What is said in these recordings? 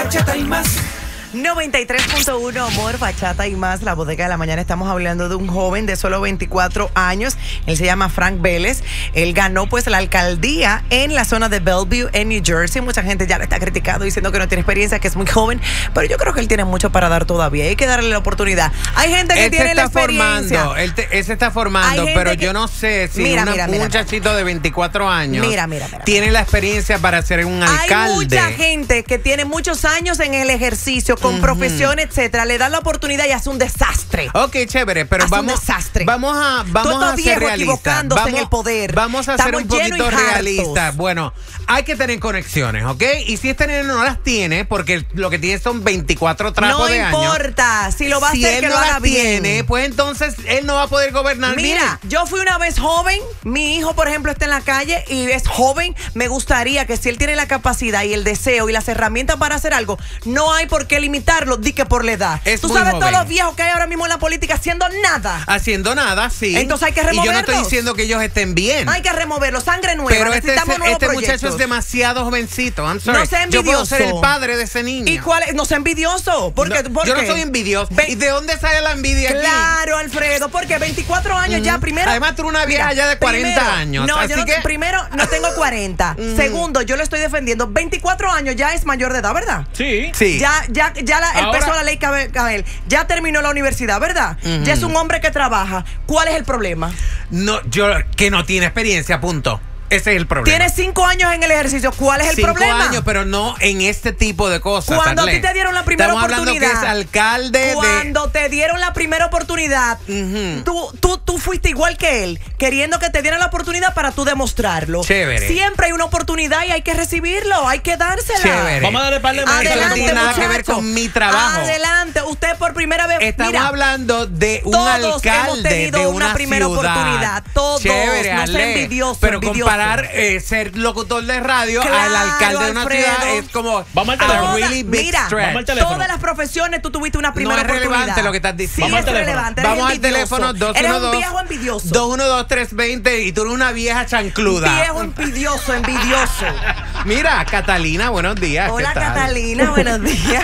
bachata y más. 93.1 Amor, Bachata y más, la bodega de la mañana. Estamos hablando de un joven de solo 24 años. Él se llama Frank Vélez. Él ganó pues la alcaldía en la zona de Bellevue, en New Jersey. Mucha gente ya lo está criticando, diciendo que no tiene experiencia, que es muy joven, pero yo creo que él tiene mucho para dar todavía. Hay que darle la oportunidad. Hay gente que tiene la experiencia. Él se está formando, pero yo no sé si un muchachito de 24 años tiene la experiencia para ser un alcalde. Hay mucha gente que tiene muchos años en el ejercicio, con profesión, etcétera, le dan la oportunidad y hace un desastre. Ok, chévere, pero vamos a ser realistas. Vamos, en el poder. Vamos a ser un poquito realistas. Bueno, hay que tener conexiones, ¿ok? Y si este nene no las tiene, porque lo que tiene son 24 trapos de años. No importa, si lo va a hacer, que lo haga bien. Tiene, pues entonces él no va a poder gobernar bien. Mira, yo fui una vez joven, mi hijo, por ejemplo, está en la calle y es joven. Me gustaría que si él tiene la capacidad y el deseo y las herramientas para hacer algo, no hay por qué limitarlo, di que por la edad. Tú sabes todos los viejos que hay ahora mismo en la política haciendo nada. Haciendo nada, sí. Entonces hay que removerlos. Y yo no estoy diciendo que ellos estén bien. Hay que removerlos, sangre nueva. Pero necesitamos nuevos proyectos. Muchacho es demasiado jovencito. I'm sorry. No sea envidioso. Yo puedo ser el padre de ese niño. ¿Y cuál es? No sea envidioso. ¿Por qué? Yo no soy envidioso. ¿Y de dónde sale la envidia aquí? Claro, Alfredo, porque 24 años ya, primero. Además, tú eres una vieja ya de 40 años. No, así yo primero, no tengo 40. Segundo, yo lo estoy defendiendo. 24 años ya es mayor de edad, ¿verdad? Sí. Ya empezó la ley Cabel. Ya terminó la universidad, ¿verdad? Ya es un hombre que trabaja. ¿Cuál es el problema? No, que no tiene experiencia, punto. Ese es el problema. Tienes 5 años en el ejercicio. ¿Cuál es el problema? 5 años, pero no en este tipo de cosas. Cuando a ti te dieron la primera oportunidad. Estamos hablando que es alcalde Cuando te dieron la primera oportunidad, tú fuiste igual que él, queriendo que te dieran la oportunidad para tú demostrarlo. Chévere. Siempre hay una oportunidad y hay que recibirlo, hay que dársela. Chévere. Vamos a darle par de más. Eso no tiene nada que ver con mi trabajo. Adelante, usted por primera vez. Estamos hablando de un alcalde de una primera ciudad. Oportunidad. Todos. Chévere, no sea envidioso. Pero comparar ser locutor de radio al alcalde de una ciudad es como vamos al teléfono. Really big stretch. Vamos al teléfono. Todas las profesiones tú tuviste una primera oportunidad. No es relevante lo que estás diciendo. Sí, es relevante. Vamos al teléfono 212. Eres un viejo envidioso. 212-320 y tú eres una vieja chancluda. Viejo envidioso. Mira, Catalina, buenos días. Hola, Catalina, buenos días.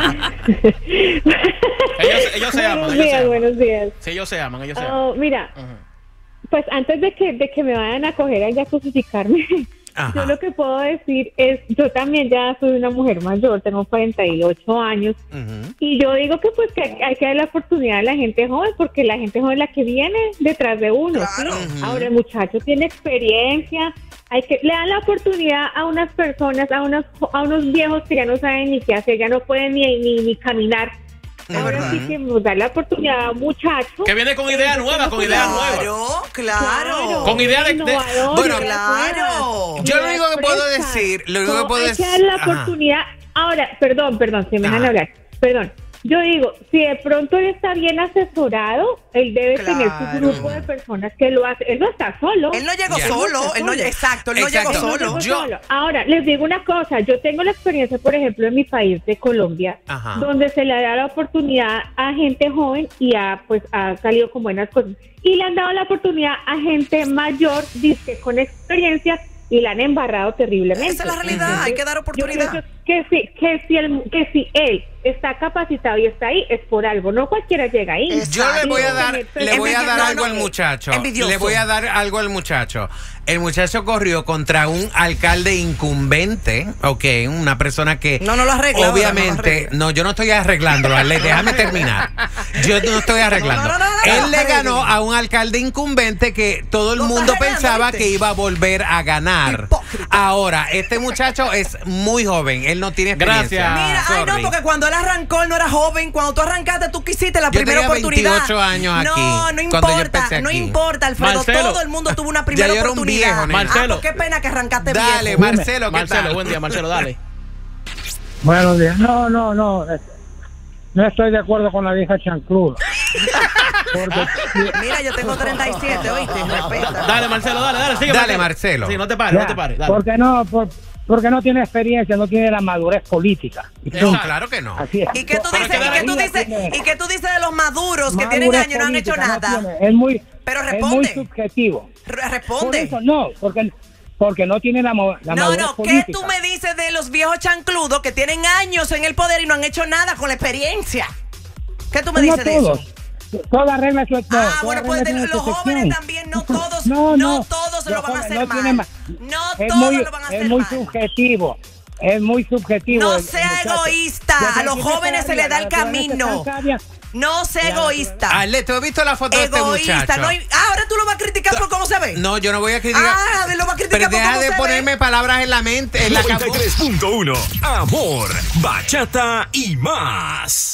ellos se aman. Buenos días. Sí, ellos se aman. Mira, pues antes de que me vayan a coger a crucificarme, yo lo que puedo decir es, yo también ya soy una mujer mayor, tengo 48 años, y yo digo que pues que hay que dar la oportunidad a la gente joven, porque la gente joven es la que viene detrás de uno. Claro. ¿Sí? Ahora el muchacho tiene experiencia, le dan la oportunidad a unas personas, a unos viejos que ya no saben ni qué hacer, ya no pueden ni caminar. Ahora sí que nos da la oportunidad a un muchacho que viene con ideas nuevas, Claro. Con ideas de bueno, claro. Yo lo único que puedo decir, hay que dar la oportunidad. Ahora, perdón, si me dejan hablar. Perdón. Yo digo, si de pronto él está bien asesorado, él debe tener su grupo de personas que lo hacen. Él no está solo. Él no llegó solo. Él no llegó solo. Ahora, les digo una cosa. Yo tengo la experiencia, por ejemplo, en mi país de Colombia, donde se le da la oportunidad a gente joven y ha salido con buenas cosas. Y le han dado la oportunidad a gente mayor, dice, con experiencia, y la han embarrado terriblemente. Esa es la realidad. Entonces, hay que dar oportunidad. Yo creo que si él está capacitado y está ahí, es por algo. No cualquiera llega ahí. Yo le voy a dar algo al muchacho. Le voy a dar algo al muchacho. El muchacho corrió contra un alcalde incumbente, una persona que no lo arregla. Obviamente, yo no estoy arreglándolo, déjame terminar. Yo no estoy arreglando. Él le ganó a un alcalde incumbente que todo el mundo pensaba que iba a volver a ganar. Hipócrita. Ahora, este muchacho es muy joven, él no tiene experiencia. Gracias. Mira, no, porque cuando él arrancó, él no era joven. Cuando tú arrancaste, tú quisiste la primera oportunidad. 28 años aquí. No importa, no importa, Alfredo. Marcelo. Todo el mundo tuvo una primera oportunidad. Viejo, Marcelo. Qué pena que arrancaste dale, viejo. Marcelo, ¿qué tal? Buen día, Marcelo, dale. Buenos días. No estoy de acuerdo con la vieja chancluda. Mira, yo tengo 37, ¿oíste? Respeta. Dale, Marcelo, dale. Sigue, dale, Marcelo. Sí, no te pares. Dale. Porque no tiene experiencia, no tiene la madurez política. Claro que no. Así es. ¿Y qué tú dices de los maduros que tienen años y no han hecho nada? Es muy Pero responde. subjetivo. Responde. Por eso no, porque no tiene la madurez política. ¿Qué tú me dices de los viejos chancludos que tienen años en el poder y no han hecho nada con la experiencia? ¿Qué tú me dices de eso? Todas reglas son bueno, pues los jóvenes también, no todos, no todos lo van a hacer mal. No todos lo van a hacer mal. Es muy subjetivo. Es muy subjetivo. No sea egoísta. A los jóvenes se les da el camino. No sea egoísta. Ale, ¿tú has visto la foto de este muchacho? Ahora tú lo vas a criticar por cómo se ve. No, yo no voy a criticar. Lo vas a criticar pero por cómo se ve. deja de ponerme palabras en la mente. 93.1 Amor, bachata y más.